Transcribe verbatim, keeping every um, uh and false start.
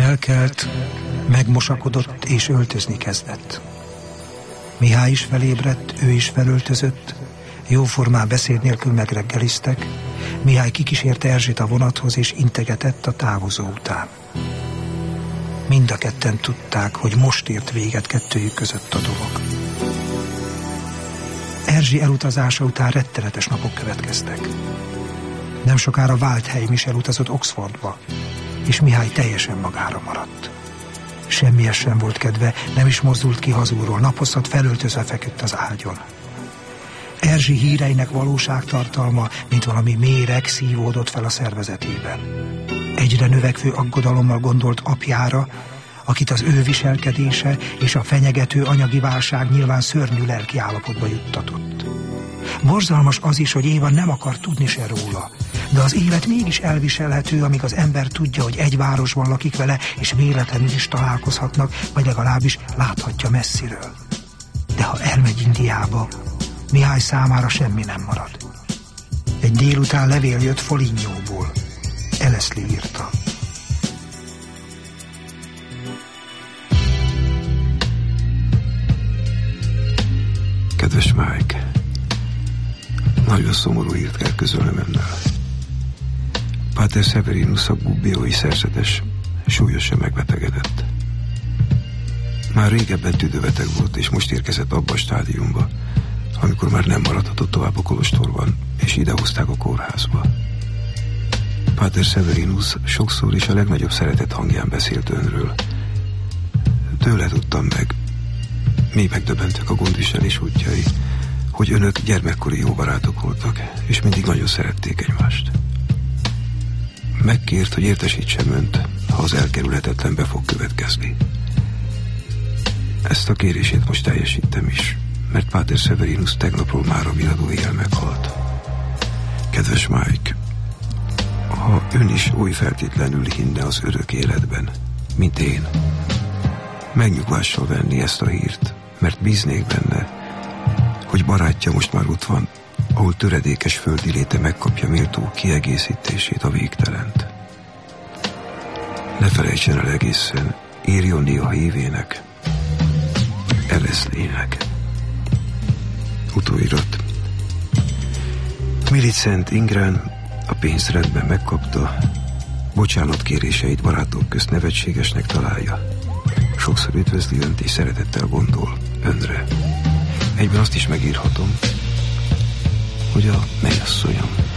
Felkelt, megmosakodott és öltözni kezdett. Mihály is felébredt, ő is felöltözött, jóformán beszéd nélkül megreggeliztek. Mihály kikísérte Erzsit a vonathoz és integetett a távozó után. Mind a ketten tudták, hogy most ért véget kettőjük között a dolog. Erzsi elutazása után rettenetes napok következtek. Nem sokára Waldheim is elutazott Oxfordba, és Mihály teljesen magára maradt. Semmihez sem volt kedve, nem is mozdult ki hazulról, naphosszat felöltözve feküdt az ágyon. Erzsi híreinek valóságtartalma, mint valami méreg szívódott fel a szervezetében. Egyre növekvő aggodalommal gondolt apjára, akit az ő viselkedése és a fenyegető anyagi válság nyilván szörnyű lelki állapotba juttatott. Borzalmas az is, hogy Éva nem akar tudni se róla, de az élet mégis elviselhető, amíg az ember tudja, hogy egy városban lakik vele, és véletlenül is találkozhatnak, vagy legalábbis láthatja messziről. De ha elmegy Indiába, Mihály számára semmi nem marad. Egy délután levél jött Folignyóból. Eleszli írta. Kedves Mike, nagyon szomorú hírt kell közölnöm önnel. Páter Severinus, a gubbiói szerzetes, súlyosan megbetegedett. Már régebben tüdőbeteg volt, és most érkezett abba a stádiumba, amikor már nem maradhatott tovább a kolostorban, és idehozták a kórházba. Páter Severinus sokszor és a legnagyobb szeretet hangján beszélt önről. Tőle tudtam meg, mi megdöbbentek a gondviselés útjai, hogy önök gyermekkori jó barátok voltak, és mindig nagyon szerették egymást. Megkért, hogy értesítsem önt, ha az elkerülhetetlen be fog következni. Ezt a kérését most teljesítem is, mert Páter Severinus tegnapról már a viadó éjjel meghalt. Kedves Mike, ha ön is oly feltétlenül hinne az örök életben, mint én, megnyugvással venni ezt a hírt, mert bíznék benne, hogy barátja most már ott van, ahol töredékes földi léte megkapja méltó kiegészítését, a végtelent. Ne felejtsen el egészen, írjon néha hívének, Eleszlének. Utóirat. Millicent Ingram a pénzt rendben megkapta, bocsánat kéréseit barátok közt nevetségesnek találja. Sokszor üdvözli önt és szeretettel gondol önre. Egyben azt is megírhatom, hogy a mennyasszonyom